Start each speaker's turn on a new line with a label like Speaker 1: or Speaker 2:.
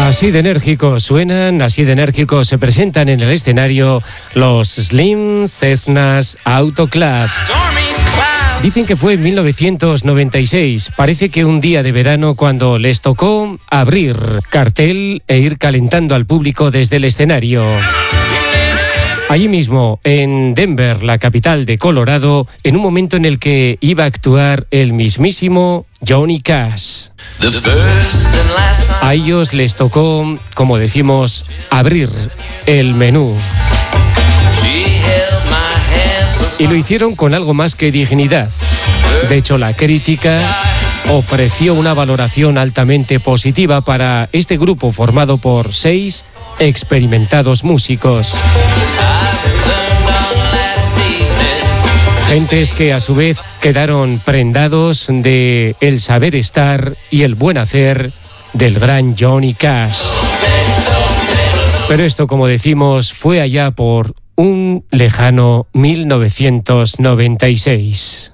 Speaker 1: Así de enérgicos suenan, así de enérgicos se presentan en el escenario los Slim Cessnas Auto Club. Dicen que fue en 1996, parece que un día de verano cuando les tocó abrir cartel e ir calentando al público desde el escenario. Allí mismo, en Denver, la capital de Colorado, en un momento en el que iba a actuar el mismísimo Johnny Cash. A ellos les tocó, como decimos, abrir el menú. Y lo hicieron con algo más que dignidad. De hecho, la crítica ofreció una valoración altamente positiva para este grupo formado por 6 experimentados músicos. Gentes que a su vez quedaron prendados de el saber estar y el buen hacer del gran Johnny Cash. Pero esto, como decimos, fue allá por un lejano 1996.